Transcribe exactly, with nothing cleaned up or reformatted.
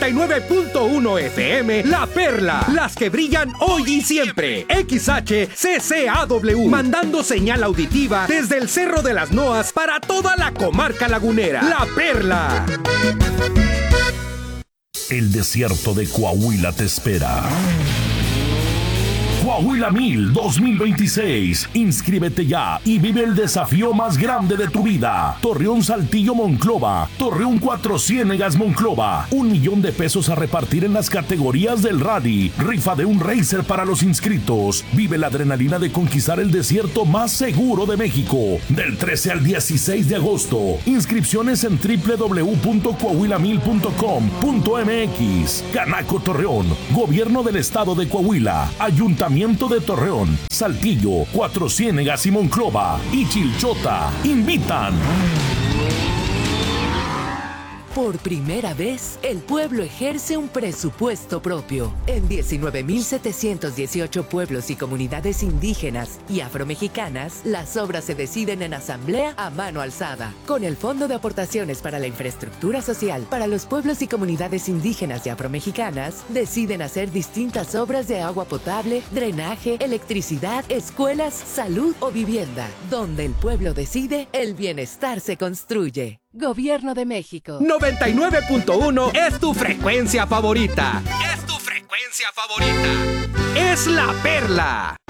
noventa y nueve punto uno F M, La Perla, las que brillan hoy y siempre. X H C C A W, mandando señal auditiva desde el Cerro de las Noas para toda la comarca lagunera. La Perla. El desierto de Coahuila te espera. Coahuila Mil dos mil veintiséis. Inscríbete ya y vive el desafío más grande de tu vida. Torreón Saltillo Monclova, Torreón Cuatro Ciénegas Monclova. Un millón de pesos a repartir en las categorías del rally. Rifa de un racer para los inscritos. Vive la adrenalina de conquistar el desierto más seguro de México. Del trece al dieciséis de agosto. Inscripciones en doble u doble u doble u punto coahuila mil punto com punto m x. Canaco Torreón, Gobierno del Estado de Coahuila, Ayuntamiento de Torreón, Saltillo, Cuatro Ciénegas y Monclova y Chilchota invitan. Por primera vez, el pueblo ejerce un presupuesto propio. En diecinueve mil setecientos dieciocho pueblos y comunidades indígenas y afromexicanas, las obras se deciden en asamblea a mano alzada. Con el Fondo de Aportaciones para la Infraestructura Social para los pueblos y comunidades indígenas y afromexicanas, deciden hacer distintas obras de agua potable, drenaje, electricidad, escuelas, salud o vivienda. Donde el pueblo decide, el bienestar se construye. Gobierno de México. noventa y nueve punto uno es tu frecuencia favorita. Es tu frecuencia favorita. Es La Perla.